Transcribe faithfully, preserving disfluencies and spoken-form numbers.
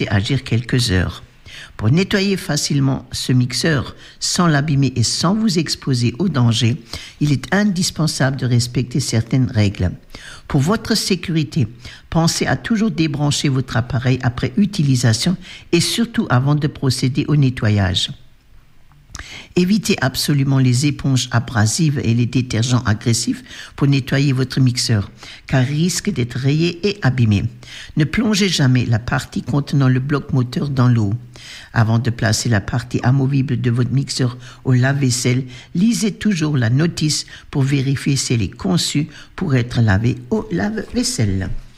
agir quelques heures. Pour nettoyer facilement ce mixeur sans l'abîmer et sans vous exposer au danger, il est indispensable de respecter certaines règles. Pour votre sécurité, pensez à toujours débrancher votre appareil après utilisation et surtout avant de procéder au nettoyage. Évitez absolument les éponges abrasives et les détergents agressifs pour nettoyer votre mixeur, car ils risquent d'être rayés et abîmés. Ne plongez jamais la partie contenant le bloc moteur dans l'eau. Avant de placer la partie amovible de votre mixeur au lave-vaisselle, lisez toujours la notice pour vérifier si elle est conçue pour être lavée au lave-vaisselle.